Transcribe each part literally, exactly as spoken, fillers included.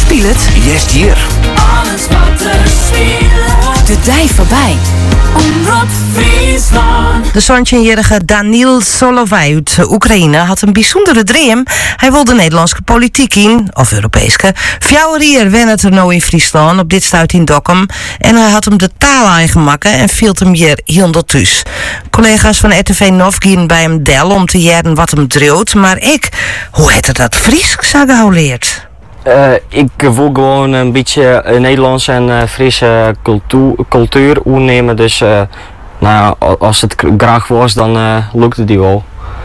speelt. Jest hier. Alles wat er speelt. De dij voorbij. Omroep Friesland. De zeventienjarige Daniil Solovay uit Oekraïne had een bijzondere droom. Hij wilde de Nederlandse politiek in, of Europese. Vier jaar wen het er nou in Friesland, op dit stuit in Dokkum. En hij had hem de taal aangemakken en viel hem hier heel thuis. Collega's van R T V Nov gingen bij hem del om te jaren wat hem dreeuwt. Maar ik, hoe heette dat Fries geholeerd? Uh, ik wil gewoon een beetje uh, Nederlands en uh, Friese cultuur, cultuur opnemen. Dus uh, nou, als het graag was, dan uh, lukte die wel.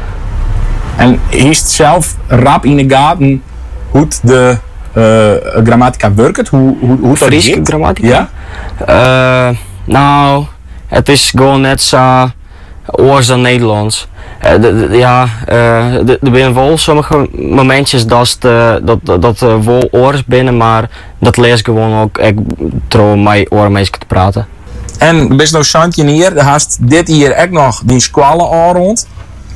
En is het zelf rap in de gaten hoe de uh, grammatica werkt? Hoe, hoe, hoe dat Friese grammatica? Ja? Uh, nou, het is gewoon net zo oors dan Nederlands. Uh, de, de, ja, uh, er zijn wel sommige momentjes dat het, uh, dat, dat, dat uh, wel oors binnen, maar dat lees ik gewoon ook. Ik trouw mijn oormeisje te praten. En best nog zeventien hier, dan haast dit hier ook nog die squallen aan rond.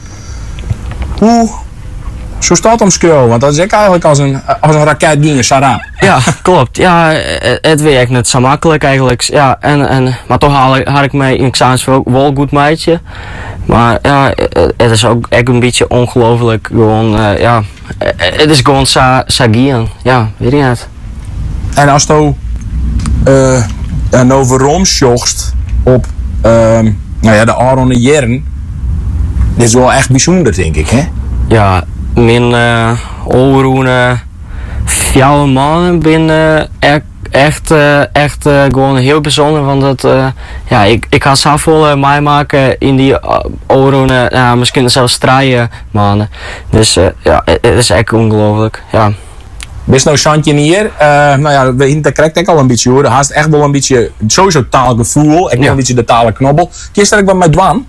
Hoe, zo staat omschreeuwen, want dat is ik eigenlijk als een, als een raket ging, Sarah. Ja, klopt. Ja, het werkt net zo makkelijk eigenlijk. Ja, en, en, maar toch haal ik, haal ik mij in examens wel, wel goed meidje. Maar ja, het is ook echt een beetje ongelooflijk. Gewoon, uh, ja, het is gewoon sa, sagian. Ja, weet je het. En als je uh, een overom zocht op uh, nou ja, de Aron Jern, dit is wel echt bijzonder, denk ik, hè? Ja, mijn uh, overroene vier maanden binnen echt, echt, uh, echt uh, gewoon heel bijzonder. Want dat, uh, ja, ik, ik ga zoveel uh, meemaken in die uh, overroene, uh, misschien zelfs drie maanden. Dus uh, ja, het, het is echt ongelooflijk. Ja. Best nou Santje hier, uh, nou ja, daar krijg ik al een beetje hoor. Haast echt wel een beetje, sowieso taalgevoel. Ik heb ja. een beetje de talen knobbel. Kies dat ik wat met dwan?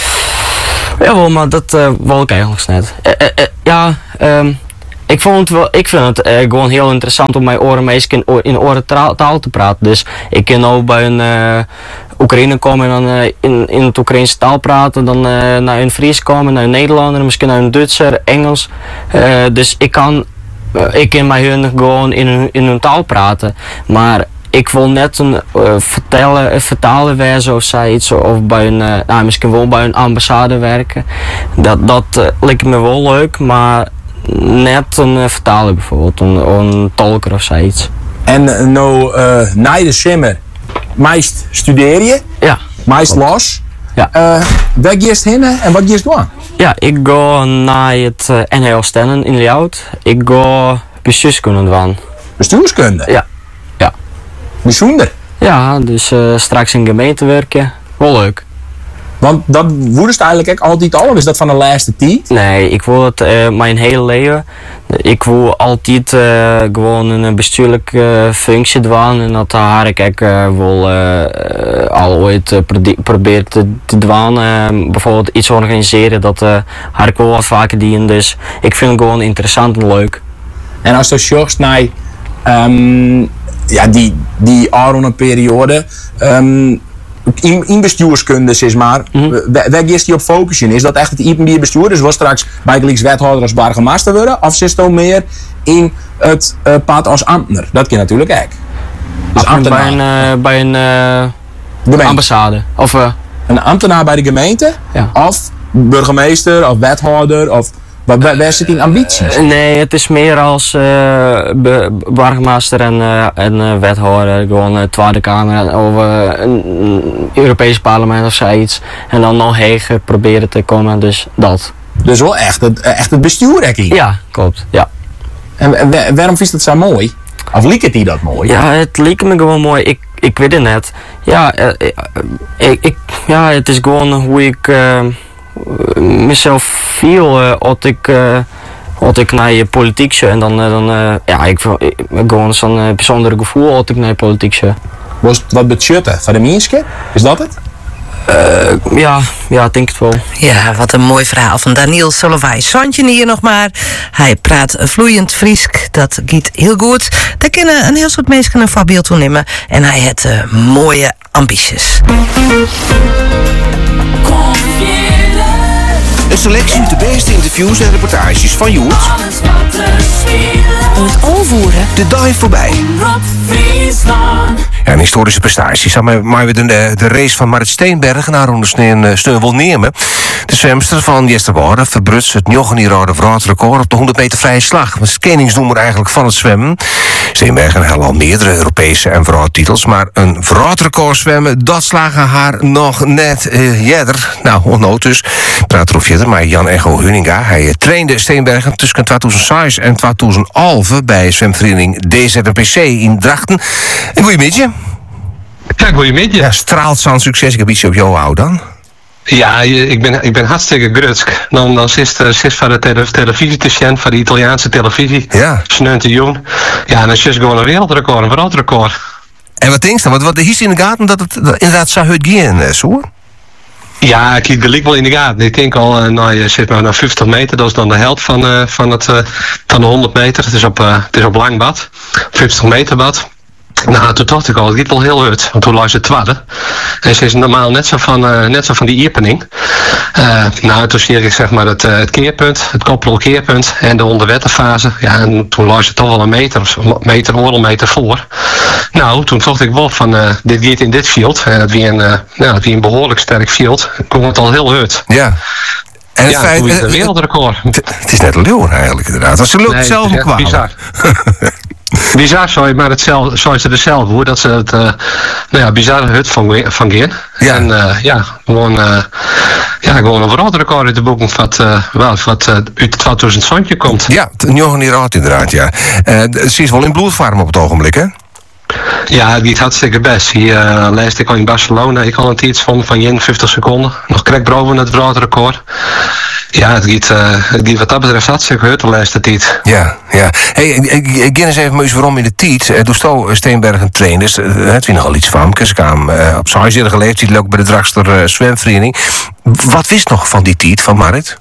Jawel, maar dat uh, wil ik eigenlijk net. Uh, uh, uh, ja, um, ik, vond het wel, ik vind het uh, gewoon heel interessant om mijn orenmeisjes in, in oren taal te praten. Dus ik kan ook bij een uh, Oekraïne komen en dan uh, in, in het Oekraïnse taal praten. Dan uh, naar een Fries komen, naar een Nederlander, misschien naar een Duitser, Engels. Uh, dus ik kan, uh, ik kan met hun gewoon in hun, in hun taal praten. Maar ik wil net een uh, vertellen, vertalen wezen of zoiets, of bij een, uh, nou, misschien wel bij een ambassade werken. Dat, dat uh, lijkt me wel leuk, maar net een uh, vertaler bijvoorbeeld, een, een tolker of zoiets. En uh, nou, uh, na de simmer, meest studeer je? Ja. Meest los? Ja. Uh, waar gist heen en wat gist doen? Ja, ik ga naar het uh, N H L Stennen in Ljout. Ik ga bestuurskunde doen. Bestuurskunde? Ja. Bijzonder. Ja, dus uh, straks in gemeente werken. Wel leuk. Want dat woedest eigenlijk ook altijd al, of is dat van de laatste tijd? Nee, ik wil het uh, mijn hele leven. Ik wil altijd uh, gewoon een bestuurlijke uh, functie doen en dat had ik ook uh, wel uh, al ooit uh, probeerd te, te doen. Uh, bijvoorbeeld iets organiseren, dat uh, had ik wel wat vaker dienen. Dus ik vind het gewoon interessant en leuk. En als je zocht naar um, ja, die, die Aron-periode, um, in, in bestuurskunde, zeg maar, mm-hmm. waar is die op focussen? Is dat echt het iepenbier bestuur? Dus was straks bij wethouder als burgemeester worden? Of zit je meer in het uh, pad als ambtenaar? Dat kan natuurlijk ook. Dus ambtenaar bij een, uh, bij een uh, ambassade? Of, uh, een ambtenaar bij de gemeente? Ja. Of burgemeester, of wethouder, of... Waar, waar zit die ambities? Uh, nee, het is meer als uh, burgemeester en, uh, en uh, wethouder, gewoon uh, Tweede Kamer of uh, een, een Europees parlement of zoiets. En dan nog hoger proberen te komen, dus dat. Dus wel echt het, echt het bestuur, Ekkie? Ja, klopt, ja. En, en waarom is het zo mooi? Of liep het die dat mooi? Ja, het leek me gewoon mooi. Ik, ik weet het net. Ja, uh, ik, ik, ja, het is gewoon hoe ik... Uh, mezelf viel uh, als ik, uh, als ik naar je politiek zou en dan, uh, dan uh, ja, ik, ik, ik gewoon zo'n uh, bijzonder gevoel als ik naar je politiek zou. Was het wat budgetten van de mensen? Is dat het? Uh, ja, ja, ik denk het wel. Ja, wat een mooi verhaal van Daniil Solovay. Santje hier nog maar. Hij praat vloeiend Fries. Dat gaat heel goed. Daar kunnen een heel soort mensen een voorbeeld toe nemen. En hij heeft uh, mooie ambities. Een selectie uit de beste interviews en reportages van Joert. Alles wat er speelt. En het aanvoeren. De de dag voorbij. Omroep Friesland. Ja, een historische prestatie. Samen maar weer de, de race van Marit Steenberg naar onder sneeuw steun wil nemen. De zwemster van Jesterwoude verbruts het negentien-jarige vrouwenrecord op de honderd meter vrije slag. Dat is het koningsnoemer eigenlijk van het zwemmen. Steenberg had al meerdere Europese en vrouwentitels, maar een vrouwenrecord zwemmen, dat slagen haar nog net uh, jeder. Nou, onnood dus. Praat erover verder, maar Jan Echo Huninga, hij trainde Steenberg tussen tweeduizend zes en tweeduizend elf bij zwemvereniging D Z N P C in Drachten. Een goeie middag. Ja, goedemiddag. Ja, straalt zo'n succes. Ik heb iets op jou houden dan. Ja, je- ik ben, ik ben hartstikke grutsk. Dan, dan zit het van de tele, televisie te zien, van de Italiaanse televisie. Ja. Sneun te joen. Ja, dan is het gewoon een wereldrecord, een wereldrecord. En wat denk je dan? Want wat is in de gaten dat het dat inderdaad zou het gaan, zo? Ja, ik kijk gelijk wel in de gaten. Ik denk al, uh, nou, je zit maar naar vijftig meter, dat is dan de helft van, uh, van, het, uh, van de honderd meter. Het is op, uh, het is op lang bad, vijftig meter bad. Nou, toen dacht ik al, het gaat wel heel hard, want toen lag ze twaalfde. En ze is normaal net zo van, uh, net zo van die iepening. Uh, nou, toen zie ik zeg maar het, uh, het keerpunt, het koppelkeerpunt en de onderwetterfase. Ja, en toen lag ze toch wel een meter, of zo, meter, oorlogmeter voor. Nou, toen dacht ik wel van, uh, dit gaat in dit field. En het weer een, uh, nou, het weer een behoorlijk sterk field. Kon het al heel hard. Ja. En het Ja, feit, toen is het een eh, wereldrecord. het, het is net een leeuw eigenlijk inderdaad. Dat ze lukt Nee, zelf het ook is echt kwamen. bizar. Bizar, sorry, maar het zelf, zoals ze er zelf hoe dat ze het, uh, nou ja, bizarre hut van, van gaan. Ja. En uh, ja, gewoon, uh, ja, gewoon een wereldrecord uit de boeken wat, uh, wel, wat uh, uit tweeduizend zoontje komt. Ja, jongen hier uit inderdaad, ja. Uh, ze is wel in bloedvorm op het ogenblik, hè? Ja, het gaat hartstikke best. Hier uh, leesde ik al in Barcelona, ik al een tijd van, van eenenvijftig seconden. Nog krek boven het wereldrecord. Ja, het gaat, uh, het gaat wat dat betreft hartstikke hut de laatste tijd. Ja, ja. Hey, ik, ik, ik ken eens even eens waarom in de tijd. Uh, toen stond Steenberg een trainer, uh, het was nogal iets van. Ze kwam uh, op zijn huisje geleefd, die ook bij de Dragster uh, zwemvereniging. Wat wist nog van die tijd van Marit?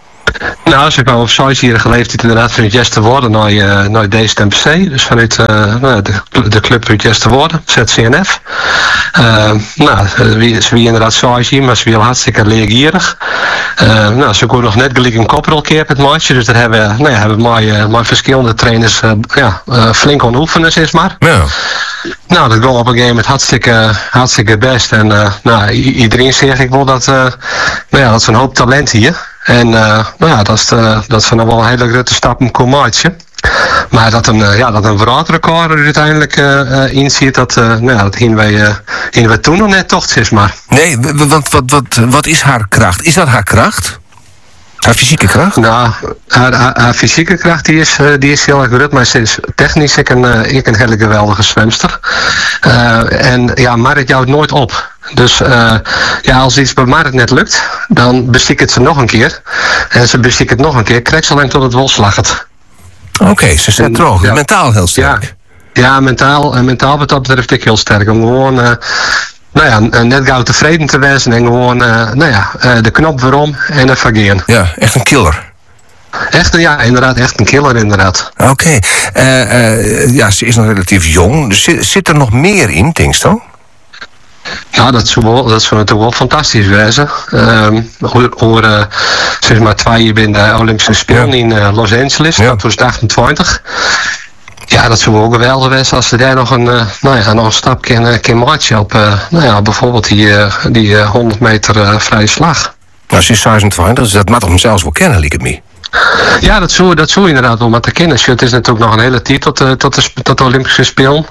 Nou, ze kwam op zes jaar geleefd het inderdaad vanuit Jesterwoude naar, uh, naar D Z N P C. Dus vanuit uh, nou, de, de club uit Jesterwoude, Z C N F. Uh, nou, wie- ze wie inderdaad zes jaar, maar ze was hartstikke leergierig. Uh, nou, ze kon nog net gelijk een koprolkeer met maatje. Dus daar hebben, nou ja, hebben mijn, uh, mijn verschillende trainers uh, ja, uh, flink aan oefenen, zeg maar. Ja. Nou, dat ging op een gegeven moment hartstikke, hartstikke best. En uh, nou, i- iedereen zegt ik wel dat, uh, nou ja, dat is een hoop talent hier. En uh, nou ja, dat is, uh, dat is nog wel een hele grote stap een kommaatje. Maar dat een, uh, ja, dat een wereldrecord er uiteindelijk uh, uh, in zit, dat, uh, nou ja, dat gingen wij, uh, gingen wij toen nog net toch, zeg maar. Nee, w- w- want wat, wat, wat is haar kracht? Is dat haar kracht? Haar fysieke kracht? Nou, haar, haar, haar fysieke kracht die is, uh, die is heel erg goed, maar ze is technisch ik een, uh, ik een hele geweldige zwemster. Uh, en ja, Marit jouwt nooit op. Dus uh, ja, als iets bij Marit net lukt, dan bestiek het ze nog een keer. En ze bestiek het nog een keer, krijgt ze alleen tot het wolslacht. Oké, okay, ze staat droog. Ja. Mentaal heel Ja, sterk. ja mentaal, en mentaal wat dat betreft ik heel sterk. Om gewoon, uh, nou ja, net gauw tevreden te wezen en gewoon, uh, nou ja, uh, de knop weer om en even vergeen. Ja, echt een killer. Echt, een- ja, inderdaad, echt een killer inderdaad. Oké. Eh, eh, ja, ze is nog relatief jong. Dus zit, zit er nog meer in, denk je dan? Ja, dat zou, wel, dat zou natuurlijk wel fantastisch wezen. Um, hoe, hoe uh, zeg maar twee jaar binnen de Olympische Spelen Ja. in uh, Los Angeles, Ja. dat was achtentwintig. Ja, dat zou wel geweldig wezen als ze daar nog een, uh, nou ja, nog een stap kunnen uh, maken op, uh, nou ja, bijvoorbeeld die, uh, die uh, honderd meter uh, vrije slag. Nou, ze is zesentwintig, dus dat mag hem zelfs wel kennen, lijkt het me. Ja, dat zou, dat zou inderdaad wel maar te kennen. Het is natuurlijk nog een hele tijd tot, uh, tot, de, sp- tot de Olympische Spelen.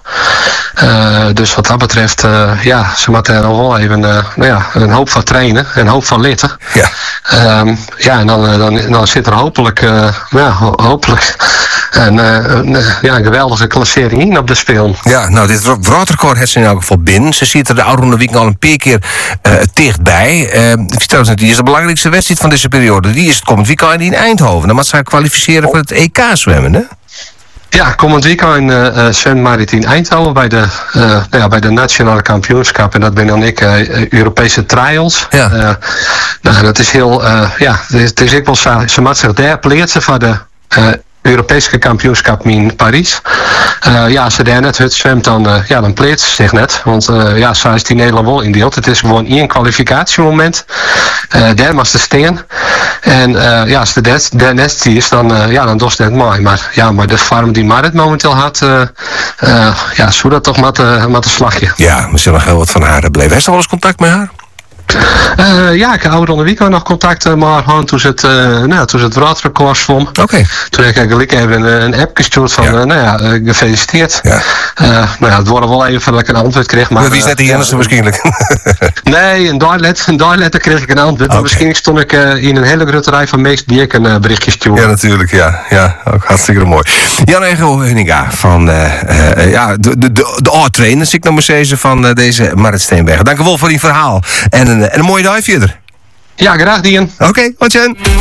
Uh, dus wat dat betreft, uh, ja, ze moeten er nog wel even uh, nou ja, een hoop van trainen, een hoop van litten. Ja. Um, ja, en dan, uh, dan, dan zit er hopelijk, uh, ja, ho- hopelijk een, uh, een, uh, ja, een geweldige klassering in op de Spelen. Ja, nou, dit wereldrecord heeft ze in elk geval binnen. Ze ziet er de oude week al een paar keer uh, dichtbij. Uh, ik vertel het net, die is de belangrijkste wedstrijd van deze periode. Die is het komend weekend in Eindhoven. Dan moet ze haar kwalificeren voor het E K zwemmen, hè? Ja, komend weekend uh, uh, zwemt Marit in Eindhoven bij de, uh, nou ja, bij de nationale kampioenschap. En dat ben dan ik, uh, Europese trials. Ja. Uh, nou, dat is heel, uh, ja, het is, het is ik wel zo, ze maakt zich daar plaatsen voor de uh, Europese kampioenschap in Parijs. Uh, ja, als ze daar net het zwemt, dan, uh, ja, dan pleert ze zich net. Want uh, ja, zo is die Nederland wel in deelt. Het is gewoon één kwalificatiemoment. Uh, daar mag ze steen. En uh, ja, als de daar net is, dan, uh, ja, dan doet ze het mooi. Maar ja, maar de farm die Marit momenteel had, uh, uh, ja, zo dat toch met een slagje. Ja, we zullen nog heel wat van haar beleven. Heeft ze al eens contact met haar? Uh, ja, ik had onder weekend nog contact uh, maar gewoon toen ze het, uh, nou, toen ze het wereldrecord zwom. Oké. Okay. Toen heb ik eigenlijk even een, een app gestuurd van, ja. uh, nou ja, uh, gefeliciteerd. Ja. Uh, nou ja, het wordt wel even dat ik een antwoord kreeg. Maar, wie is net de Jennissen uh, waarschijnlijk? Nee, een daarlet, een daarletter kreeg ik een antwoord. Okay. Maar misschien stond ik uh, in een hele grote rij van meest die ik een uh, berichtje stuurde. Ja, natuurlijk, ja. Ja, ook hartstikke mooi. Jan-Egel Huninga van uh, uh, ja, de, de, de, de oud-trainer, zie ik nog maar zeggen, van uh, deze Marit Steenbergen. Dank u wel voor die verhaal. En een, en een mooie dag verder. Ja, graag, Dien. Oké, okay, wat je.